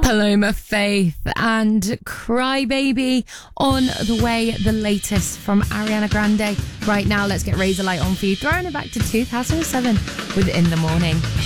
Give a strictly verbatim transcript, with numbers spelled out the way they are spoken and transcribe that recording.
Paloma Faith and Cry Baby on the way, the latest from Ariana Grande. Right now, let's get Razorlight on for you, throwing it back to two thousand seven with In the Morning.